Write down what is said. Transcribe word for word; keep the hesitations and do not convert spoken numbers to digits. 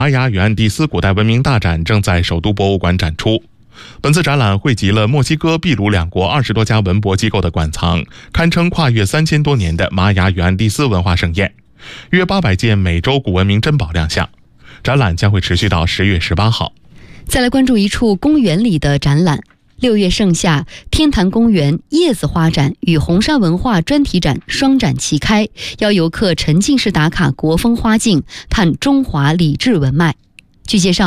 玛雅与安第斯古代文明大展正在首都博物馆展出。本次展览汇集了墨西哥、秘鲁两国二十多家文博机构的馆藏，堪称跨越三千多年的玛雅与安第斯文化盛宴。约八百件美洲古文明珍宝亮相。展览将会持续到十月十八号。 再来关注一处公园里的展览。六月盛夏，天坛公园叶子花展与红山文化专题展双展齐开，邀游客沉浸式打卡国风花境，探中华礼制文脉。据介绍，